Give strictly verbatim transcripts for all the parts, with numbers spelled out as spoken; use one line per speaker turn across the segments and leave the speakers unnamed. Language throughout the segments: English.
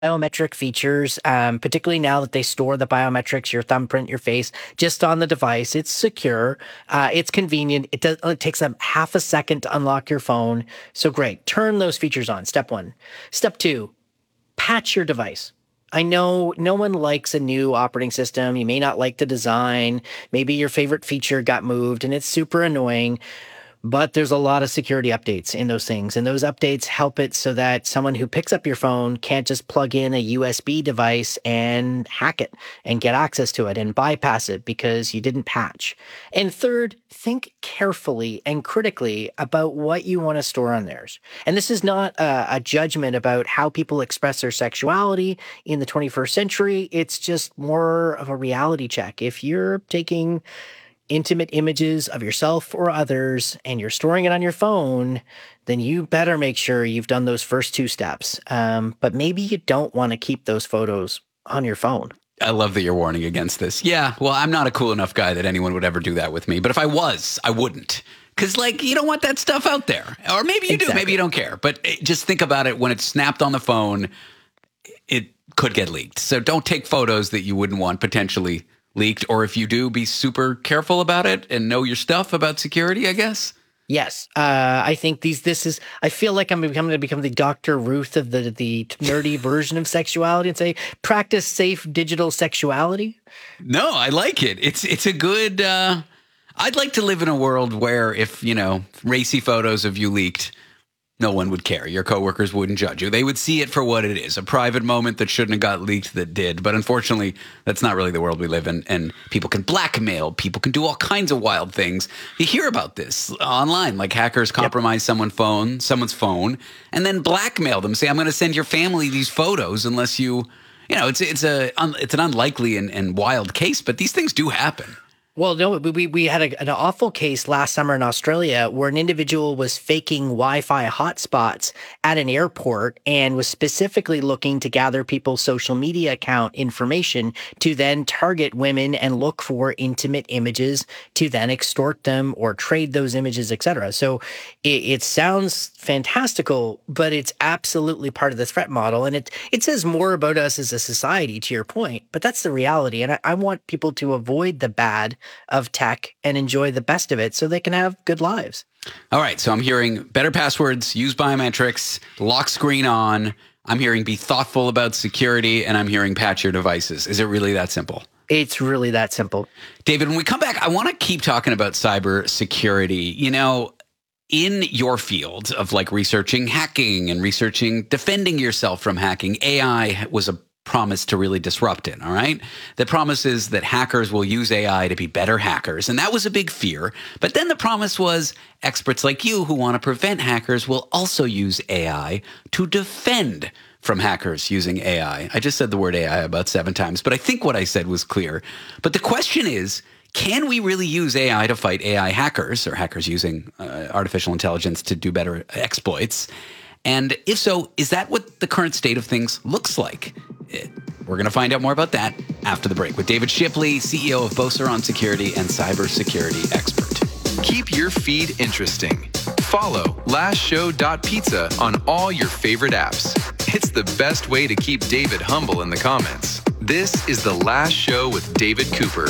biometric features, um, particularly now that they store the biometrics, your thumbprint, your face, just on the device. It's secure. Uh, it's convenient. It does. It takes a half a second to unlock your phone. So great. Turn those features on. Step one. Step two, patch your device. I know no one likes a new operating system. You may not like the design. Maybe your favorite feature got moved and it's super annoying. But there's a lot of security updates in those things. And those updates help it so that someone who picks up your phone can't just plug in a U S B device and hack it and get access to it and bypass it because you didn't patch. And third, think carefully and critically about what you want to store on theirs. And this is not a, a judgment about how people express their sexuality in the twenty-first century. It's just more of a reality check. If you're taking intimate images of yourself or others and you're storing it on your phone, then you better make sure you've done those first two steps. Um, but maybe you don't want to keep those photos on your phone.
I love that you're warning against this. Yeah, well, I'm not a cool enough guy that anyone would ever do that with me. But if I was, I wouldn't. Because, like, you don't want that stuff out there. Or maybe you exactly. do. Maybe you don't care. But just think about it. When it's snapped on the phone, it could get leaked. So don't take photos that you wouldn't want potentially leaked, or if you do, be super careful about it and know your stuff about security, I guess.
Yes, uh, I think these. This is. I feel like I'm becoming to become the Doctor Ruth of the the nerdy version of sexuality and say, practice safe digital sexuality.
No, I like it. It's it's a good. Uh, I'd like to live in a world where if you know racy photos of you leaked, no one would care. Your coworkers wouldn't judge you. They would see it for what it is, a private moment that shouldn't have got leaked that did. But unfortunately, that's not really the world we live in. And people can blackmail. People can do all kinds of wild things. You hear about this online, like hackers compromise yep. someone's phone, someone's phone, and then blackmail them. Say, I'm going to send your family these photos unless you, you know, it's it's a it's an unlikely and, and wild case, but these things do happen.
Well, no, we we had a, an awful case last summer in Australia where an individual was faking Wi-Fi hotspots at an airport and was specifically looking to gather people's social media account information to then target women and look for intimate images to then extort them or trade those images, et cetera. So it, it sounds fantastical, but it's absolutely part of the threat model. And it it says more about us as a society, to your point, but that's the reality. And I, I want people to avoid the bad of tech and enjoy the best of it so they can have good lives.
All right. So I'm hearing better passwords, use biometrics, lock screen on. I'm hearing be thoughtful about security, and I'm hearing patch your devices. Is it really that simple?
It's really that simple.
David, when we come back, I want to keep talking about cyber security. You know, in your field of like researching hacking and researching defending yourself from hacking, A I was a promise to really disrupt it, all right? The promise is that hackers will use A I to be better hackers, and that was a big fear. But then the promise was experts like you who want to prevent hackers will also use A I to defend from hackers using A I. I just said the word A I about seven times, but I think what I said was clear. But the question is, can we really use A I to fight A I hackers or hackers using uh, artificial intelligence to do better exploits? And if so, is that what the current state of things looks like? We're going to find out more about that after the break with David Shipley, C E O of Beauceron Security and cybersecurity expert.
Keep your feed interesting. Follow last show dot pizza on all your favorite apps. It's the best way to keep David humble in the comments. This is The Last Show with David Cooper.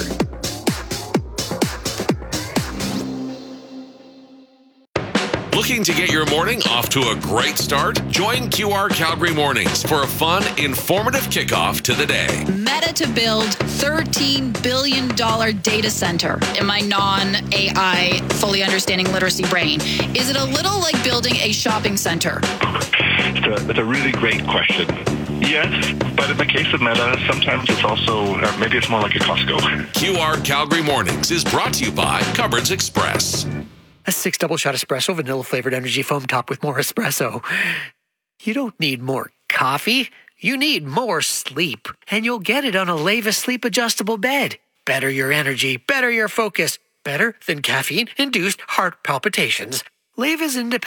Looking to get your morning off to a great start? Join Q R Calgary Mornings for a fun, informative kickoff to the day.
Meta to build thirteen billion dollars data center in my non-A I, fully understanding literacy brain. Is it a little like building a shopping center?
It's a, it's a really great question. Yes, but in the case of Meta, sometimes it's also, uh, maybe it's more like a Costco.
Q R Calgary Mornings is brought to you by Cupboards Express.
A six double shot espresso, vanilla flavored energy foam topped with more espresso. You don't need more coffee. You need more sleep. And you'll get it on a Leva sleep adjustable bed. Better your energy, better your focus. Better than caffeine induced heart palpitations. Leva's independent.